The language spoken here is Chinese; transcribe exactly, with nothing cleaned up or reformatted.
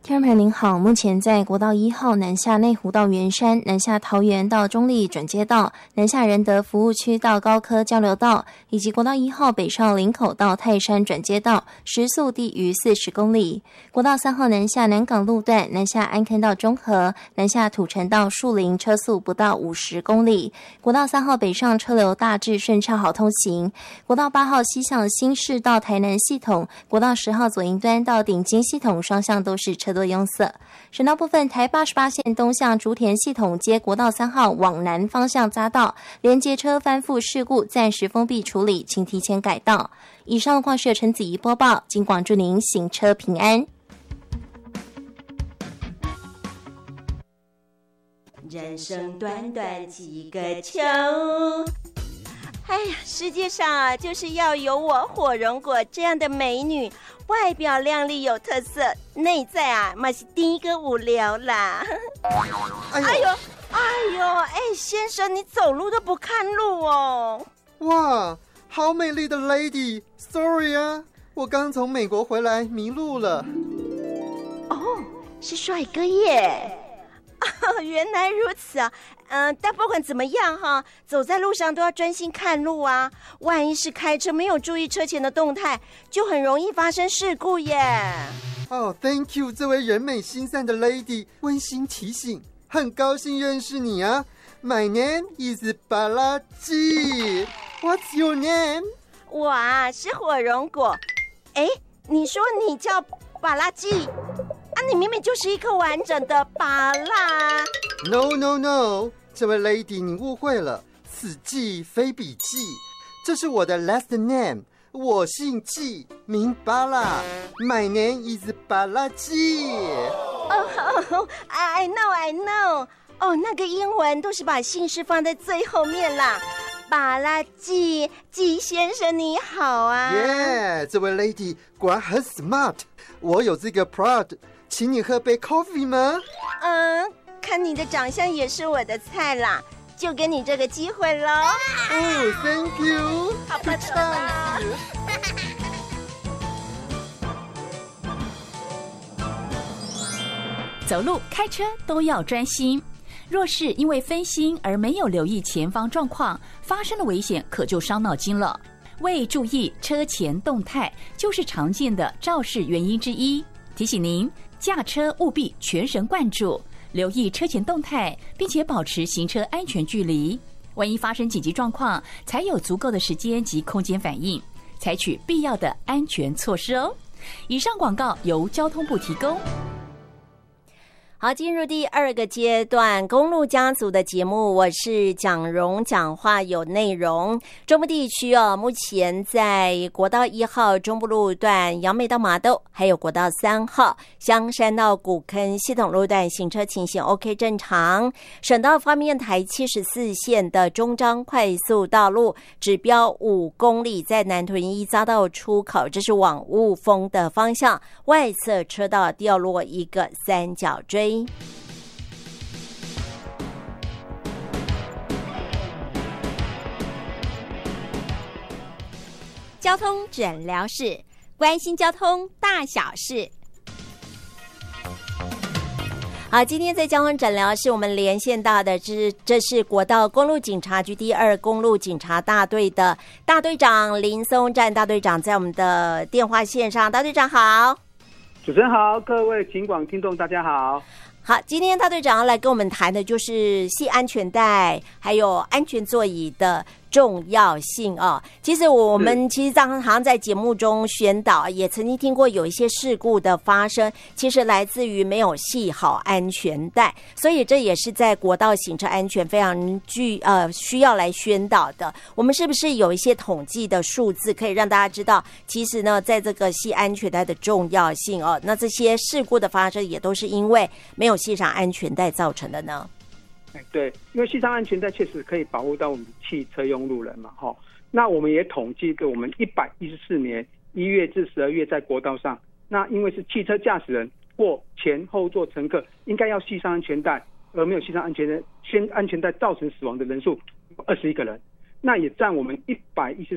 听众朋友您好，目前在国道一号南下内湖到圆山、南下桃园到中立转接道、南下仁德服务区到高科交流道，以及国道一号北上林口到泰山转接道，时速低于四十公里。国道三号南下南港路段，南下安坑到中和，南下土城到树林，车速不到五十公里。国道三号北上车流大致顺畅好通行。国道八号西向新市到台南系统，国道十号左营端到顶金系统双向都是车多拥塞。省道部分，台八十八线东向竹田系统接国道三号往南方向匝道，连接车翻覆事故暂时封闭处理，请提前改道。以上路况是由陈子怡播报，警广祝您行车平安。 人生短短几个秋，哎呀，世界上啊，就是要有我火荣果这样的美女，外表靓丽有特色，内在啊，嘛是第一个无聊啦。哎呦，哎呦，哎呦，哎，先生，你走路都不看路哦。 哇，好美丽的 lady，sorry 啊，我刚从美国回来迷路了。 哦，是帅哥耶。哦，原来如此啊，嗯、呃，但不管怎么样哈，走在路上都要专心看路啊，万一是开车没有注意车前的动态，就很容易发生事故耶。 哦、oh, ，Thank you， 这位人美心善的 lady， 温馨提醒，很高兴认识你啊。My name is 巴拉基 ，What's your name？ 我啊是火荣果。哎，你说你叫巴拉基？啊，你明明就是一颗完整的芭乐。 No no no， 这位 lady 你误会了，此季非彼季，这是我的 last name， 我姓季，名芭乐。 My name is 巴拉基。 哦、oh, I know I know， 哦，那个英文都是把姓氏放在最后面啦。巴拉季，季先生你好啊。 耶、yeah, 这位 lady 果然很 smart， 我有这个 prod，请你喝杯 coffee 吗？ 嗯，看你的长相也是我的菜啦，就给你这个机会咯。 哦、oh, ，Thank you， 好吧，走吧。 走路、开车都要专心，若是因为分心而没有留意前方状况，发生的危险可就伤脑筋了。未注意车前动态，就是常见的肇事原因之一。提醒您，驾车务必全神贯注，留意车前动态，并且保持行车安全距离。万一发生紧急状况，才有足够的时间及空间反应，采取必要的安全措施哦。以上广告由交通部提供。 好，进入第二个阶段，公路家族的节目，我是蒋蓉，讲话有内容。中部地区哦，目前在国道一号中部路段杨梅到麻豆，还有国道三号香山到古坑系统路段行车情形 OK 正常。省道方面，台七十四线的中彰快速道路指标五公里，在南屯一匝道出口，这是往雾峰的方向，外侧车道掉落一个三角锥。交通诊疗室，关心交通大小事。好，今天在交通诊疗室，我们连线到的是这是国道公路警察局第二公路警察大队的大队长林松占大队长，在我们的电话线上。大队长好。 主持人好，各位警广听众大家好。 好，今天大队长要来跟我们谈的就是系安全带还有安全座椅的重要性哦。其实我们其实常常在节目中宣导，也曾经听过有一些事故的发生，其实来自于没有系好安全带，所以这也是在国道行车安全非常具呃需要来宣导的。我们是不是有一些统计的数字可以让大家知道，其实呢在这个系安全带的重要性哦？那这些事故的发生也都是因为没有系上安全带造成的呢？ 对，因为系上安全带确实可以保护到我们汽车用路人嘛，哈。那我们也统计个我们一百一十四年一月至十二月在国道上，那因为是汽车驾驶人或前后座乘客应该要系上安全带，而没有系上安全带，先安全带造成死亡的人数二十一个人，那也占我们一百一十